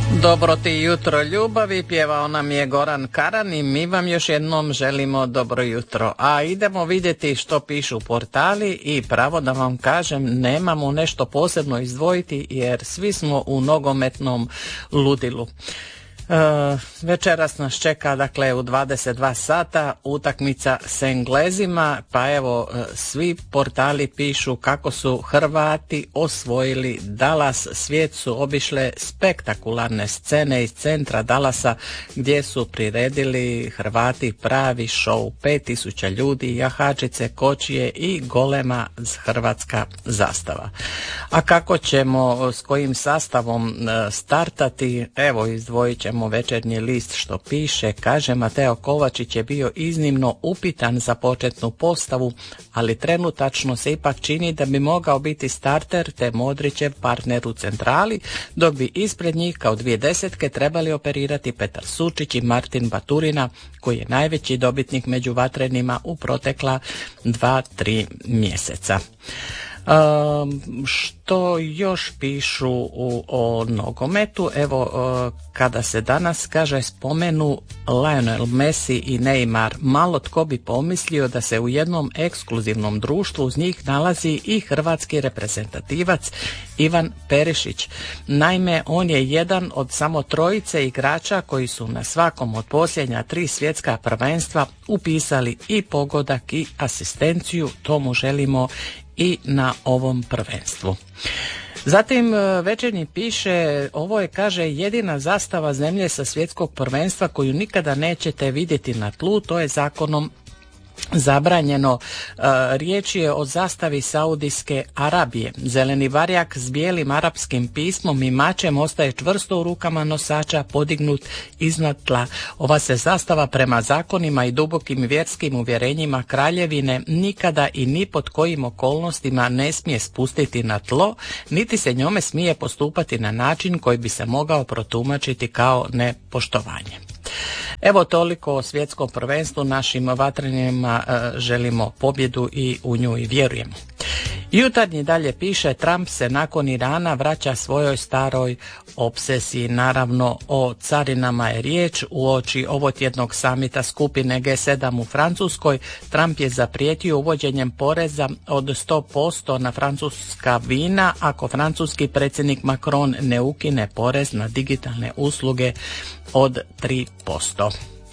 Dobro ti jutro ljubavi, pjevao nam je Goran Karan i mi vam još jednom želimo dobro jutro. A idemo vidjeti što pišu portali i pravo da vam kažem, nemamo nešto posebno izdvojiti jer svi smo u nogometnom ludilu. Večeras nas čeka dakle u 22 sata utakmica s Englezima, pa evo svi portali pišu kako su Hrvati osvojili Dallas. Svijet su obišle spektakularne scene iz centra Dallasa gdje su priredili Hrvati pravi show, 5000 ljudi, jahačice, kočije i golema hrvatska zastava. A kako ćemo, s kojim sastavom startati, evo izdvojit ćemo Večernji list što piše, kaže Mateo Kovačić je bio iznimno upitan za početnu postavu, ali trenutačno se ipak čini da bi mogao biti starter te Modrićev partner u centrali, dok bi ispred njih kao 2010 trebali operirati Petar Sučić i Martin Baturina, koji je najveći dobitnik među vatrenima u protekla 2-3 mjeseca. Što još pišu o nogometu? Evo, kada se danas kaže spomenu Lionel Messi i Neymar, malo tko bi pomislio da se u jednom ekskluzivnom društvu uz njih nalazi i hrvatski reprezentativac Ivan Perišić. Naime, on je jedan od samo 3 igrača koji su na svakom od posljednja 3 svjetska prvenstva upisali i pogodak i asistenciju. To mu želimo i na ovom prvenstvu. Zatim Večernji piše, ovo je, kaže, jedina zastava zemlje sa svjetskog prvenstva koju nikada nećete vidjeti na tlu, to je zakonom zabranjeno. Riječ je o zastavi Saudijske Arabije. Zeleni varjak s bijelim arapskim pismom i mačem ostaje čvrsto u rukama nosača, podignut iznad tla. Ova se zastava prema zakonima i dubokim vjerskim uvjerenjima kraljevine nikada i ni pod kojim okolnostima ne smije spustiti na tlo, niti se njome smije postupati na način koji bi se mogao protumačiti kao nepoštovanje. Evo toliko o svjetskom prvenstvu, našim vatrenima želimo pobjedu i u nju i vjerujemo. Jutarnji dalje piše, Trump se nakon Irana vraća svojoj staroj obsesiji. Naravno o carinama je riječ. Uoči ovotjednog samita skupine G7 u Francuskoj, Trump je zaprijetio uvođenjem poreza od 100% na francuska vina ako francuski predsjednik Macron ne ukine porez na digitalne usluge od 3%.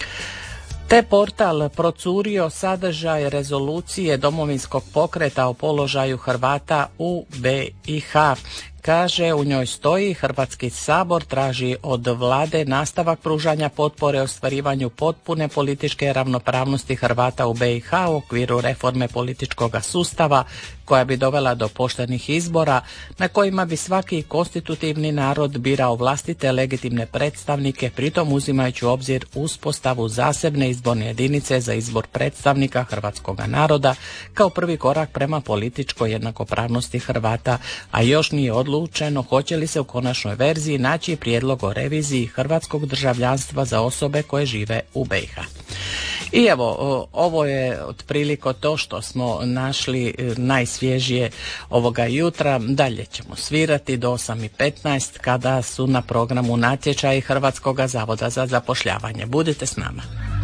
Te portal procurio sadržaj rezolucije Domovinskog pokreta o položaju Hrvata u BiH. Kaže, u njoj stoji, Hrvatski sabor traži od vlade nastavak pružanja potpore ostvarivanju potpune političke ravnopravnosti Hrvata u BiH u okviru reforme političkog sustava koja bi dovela do poštenih izbora na kojima bi svaki konstitutivni narod birao vlastite legitimne predstavnike, pritom uzimajući u obzir uspostavu zasebne izborne jedinice za izbor predstavnika hrvatskog naroda kao prvi korak prema političkoj jednakopravnosti Hrvata, a još nije odlučeno hoće li se u konačnoj verziji naći prijedlog o reviziji hrvatskog državljanstva za osobe koje žive u BiH. I evo, ovo je otprilike to što smo našli najsvježije ovoga jutra. Dalje ćemo svirati do 8:15 kada su na programu natječaji Hrvatskog zavoda za zapošljavanje. Budite s nama.